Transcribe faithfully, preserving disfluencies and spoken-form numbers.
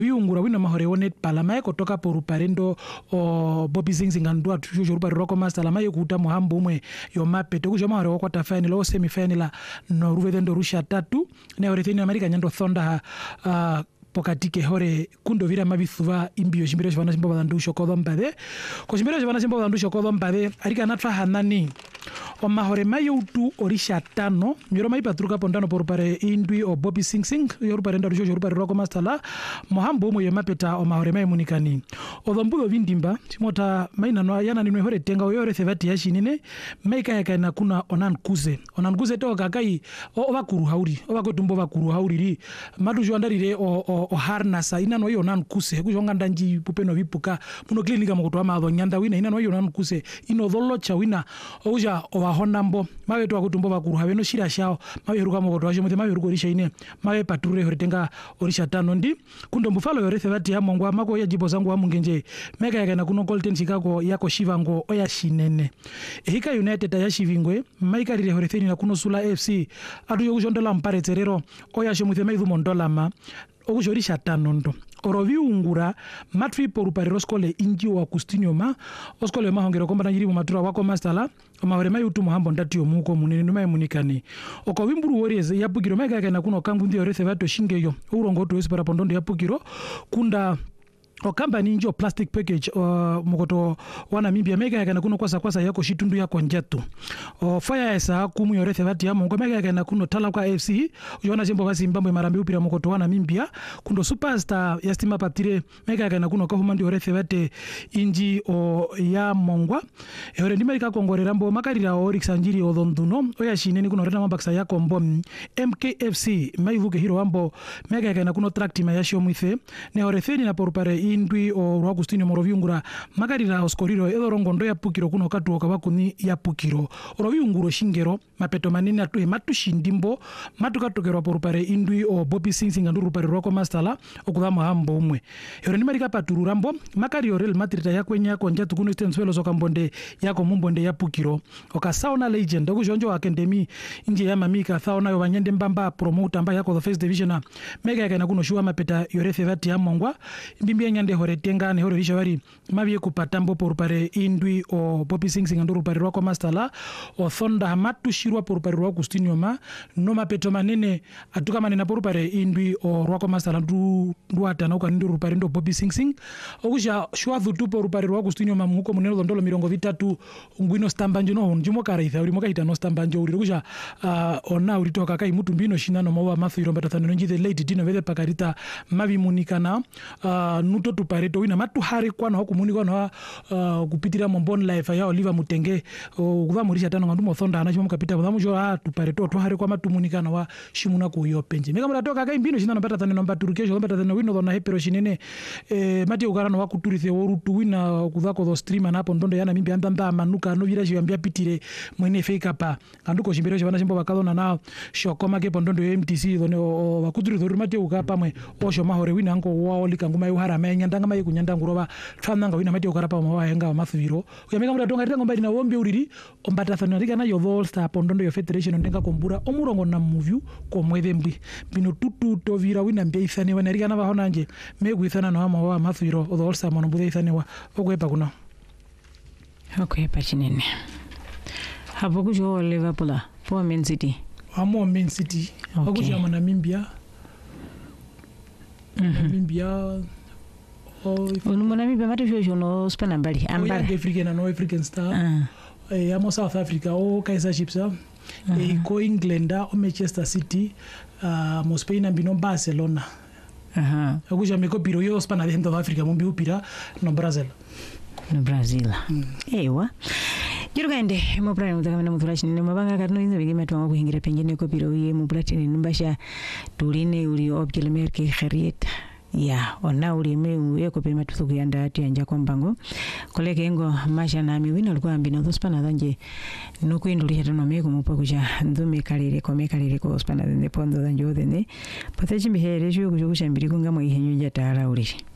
viungura wina mahore wonet palamaye kutoka por parendo o Bobby Singh ndua tujo rupari roko master lamaye kuta muhambo umwe yo mapete kujo mahore wa quarter final o semi final no ruvendo rusha tatu ne orethini America nyando Thunder uh, pokatike hore kundo vira mabithuva imbio shimbiro shivana shimbo bandusho kodombade ko shimbiro shivana shimbo bandusho kodombade arika natfa hanani o mahore mayutu orisha tano nyoro mai patruka pondano por pare indui o Bobby Singh Singh yoru pare ndarujo yoru pare roko mastala mohambo mo yemapeta o mahore mai munikani o dhambulo vindimba timota maina no yana ninwe hore tenga oyore thevati yashinine meika yaka na kuna onan kuze onan kuze to kakai o bakuru hauri o bakotumbo bakuru hauri ri madujo andarire o, o, o harnasa ina no yonan kuse kujonga ndanji pupeno vipuka muno klinika mokotwa madho nyanda wina ina no yonan kuse ino dholo cha wina oja o honambo mawe to akutumbo bakuru have no shira shao mawe ruka mokotwa asho mute mawe ruko risha ine mawe pature horetenga orisha tano ndi kundo mbufalo yore thevati ya mongwa mako ya jibo zangu wa mungenje mega yaka na kuno Golden Chicago yako shivango oya shinene ehika United ya shivingwe maika rire horetheni na kuno Sula F C adu yo kujondola mpare terero oya shomuthe maithu mondolama okujorisha tano ndo orovi ungura matri por pare roskole inji wa kustinyo oskole mahongero komba na nyirimu matura wako mastala omahore mayutu muhambo ndatio muko munene numaye munikani oko wimburu warriors yapugiro mega kana kuno kangu ndio rethe vato shingeyo urongo to espera pondondo yapugiro kunda o company njo plastic package uh, mukoto wana mimbia mega yakana kuno kwasa kwasa yako shitundu yako njetu o fire esa kumu yorethe vati ya mongo mega yakana kuno Talaka F C yona jembo basi mbambo marambi upira mukoto wana mimbia kundo superstar ya stima patire mega yakana kuno kahumandi yorethe vate inji o ya mongwa yore ndime ka kongorera mbo makarira o riksanjiri o dhonduno oya shineni kuno rena mabaksa yako mbo M K F C maivuke hiro wambo mega yakana kuno tractima ya shomwithe ne oretheni na porpare indui o Agustino Moroviungura makarira oskoriro edo rongondo ya pukiro kuno katu okabakuni ya pukiro oroviunguro shingero mapeto manene atu matu shindimbo matu katokero porpare indui o Bobby Singh Singh nduru pare roko mastala okudama hambo umwe yore ni marika patururambo makari Real Madrid ya kwenya konja tukuno stenswelo sokambonde yako mumbonde ya pukiro okasauna legend okujonjo academy inje ya mamika thaona yo banyende mbamba promoter amba yako the first division mega yakana kuno shuwa mapeta yore thevati ya mongwa mbimbi nyande hore tenga ne hore rishavari mabie kupatambo por pare indui o Bobby Singh Singh nduru pare roko mastala o Thunder matu shirwa por pare roko Agustino ma no mapeto manene atuka manena por pare indui o roko mastala ndu nduata na ukanduru pare ndo Bobby Singh Singh okuja shwa dhutu por pare roko Agustino ma muko muneno ndolo mirongo vitatu ngwino stambanjo no njimo karaitha uri mokaita no stambanjo uri okuja uh, ona uri toka kai mutu mbino shinano mawa mathiro mbatatano njide late dino vede pakarita mavi munikana uh, nuto tupareto wina matu hari kwa na hokumuni kwa na uh, kupitira mombon life ya Oliver Mutenge uh, kuva murisha tano ngandumo Thunder anachimo mkapita kuva mujo ah tupareto tu hari kwa matu munikana wa shimuna ku yo penje mega muratoka kai mbino shinano mbatatano nomba turukesho mbatatano wino dona hepero shinene eh mati ukarano wa kuturithe worutu wina kudhako do streamer napo ndondo yana mimbi andanda manuka no vira shiyambia pitire mwene fake pa kanduko shimbiro shibana shimbo bakadona na shokoma ke pondondo M T C done wakuturithe rumati ukapa mwe osho mahore wina ngo wa olika nguma yuhara menya ndanga mai kunyanda nguroba tfananga wina mati ukarapa mawa henga mathiro uyameka muratonga ritengo mbali na wombe uriri ombata fanarika na yo All Star pondondo yo federation ndenga kombura omurongo na movie ko mwethe mbi bino tutu to vira wina mbia ithane wanarika na bahona nje megwithana na mawa mathiro o All Star mono mbuthe ithane wa okwepa kuna okay pachinene hapo kujo Liverpool po Man City amo Man City okuja mana mimbia mimbia Onu mona mi bamatu shosho no spana mbali ambara African and no African star uh. eh amo South Africa o Kaizer Chiefs uh -huh. eh ko England o Manchester City uh, mo Spain ambino Barcelona aha uh -huh. akuja meko piro yo spana de South Africa mo biupira no Brazil no Brazil mm. ewa Jirugande mo prana mutakamena muthurashini ne mabanga katno inzo bigime twa kuhingira pengine ko piro ye mo platini numbasha tuline uri objelemer ke khariet ya ona uri me yeko pema tuthuku yanda ati anja kombango koleke ngo masha na mi wino alikuwa ambino thospana danje no kuindulisha tano meko mupa kuja ndume kalire ko mekalire ko spana de pondo danje odene patachi mihere jo kujo kushambiri kunga mo ihenyo jatara uri